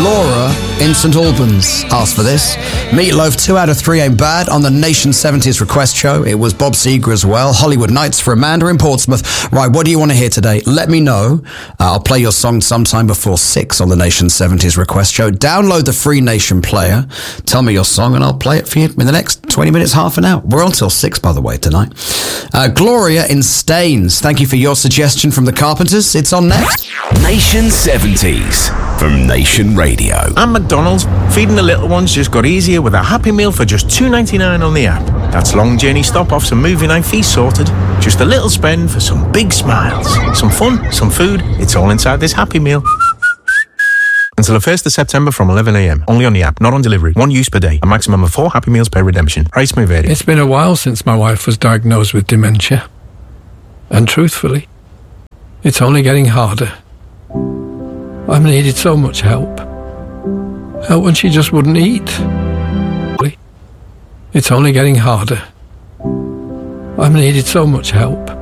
Laura in St Albans asked for this. Meatloaf, 2 out of 3 ain't bad on the Nation 70s request show. It was Bob Seger as well. Hollywood Nights for Amanda in Portsmouth. Right, what do you want to hear today? Let me know. I'll play your song sometime before 6 on the Nation 70s request show. Download the free Nation player. Tell me your song and I'll play it for you in the next 20 minutes, half an hour. We're on till 6, by the way, tonight. Gloria in Staines. Thank you for your suggestion from the Carpenters. It's on next. Nation 70s from Nation Radio. And McDonald's, feeding the little ones just got easier with a Happy Meal for just $2.99 on the app. That's long journey stop-offs and movie night fees sorted. Just a little spend for some big smiles. Some fun, some food, it's all inside this Happy Meal. Until the 1st of September from 11 a.m. Only on the app, not on delivery. 1 use per day. A maximum of 4 Happy Meals per redemption. Price may vary. It's been a while since my wife was diagnosed with dementia. And truthfully, it's only getting harder. I've needed so much help. Help when she just wouldn't eat. It's only getting harder. I've needed so much help.